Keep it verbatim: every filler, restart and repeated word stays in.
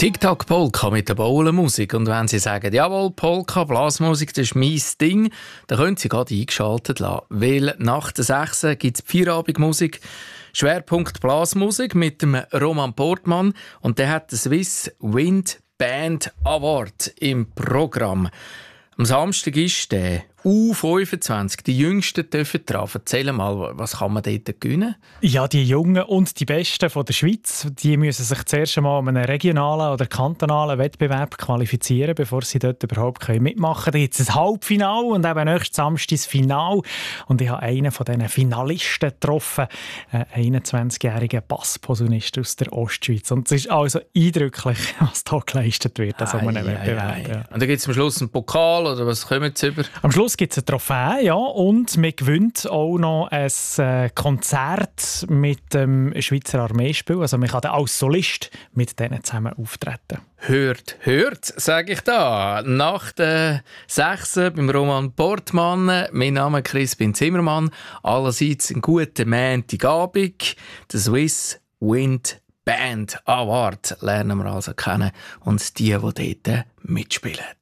TikTok-Polka mit der Bowlenmusik. Und wenn Sie sagen, jawohl, Polka, Blasmusik, das ist mein Ding, dann können Sie gerade eingeschaltet lassen. Weil nach der sechs gibt es Feierabendmusik, Schwerpunkt Blasmusik mit dem Roman Portmann. Und der hat den Swiss Wind Band Award im Programm. Am Samstag ist der U fünfundzwanzig, die Jüngsten dürfen dran. Erzähl mal, was kann man dort gewinnen? Ja, die Jungen und die Besten von der Schweiz, die müssen sich zuerst einmal um einen regionalen oder kantonalen Wettbewerb qualifizieren, bevor sie dort überhaupt mitmachen können. Da gibt es ein Halbfinale und eben nächstes Samstag das Finale. Und ich habe einen von diesen Finalisten getroffen, einen einundzwanzigjährigen Bassposaunist aus der Ostschweiz. Und es ist also eindrücklich, was hier geleistet wird an so einem Ei, Wettbewerb. ei, ei. Ja. Und dann gibt es am Schluss einen Pokal, oder was kommen Sie über? Am Schluss gibt es eine Trophäe, ja, und man gewinnt auch noch ein äh, Konzert mit dem Schweizer Armeespiel. Also man kann dann als Solist mit denen zusammen auftreten. Hört, hört, sage ich da. Nach der sechs beim Roman Portmann. Mein Name ist Crispin Zimmermann. Allerseits einen guten Montagabend. Der Swiss Wind Band Award lernen wir also kennen. Und die, die dort mitspielen.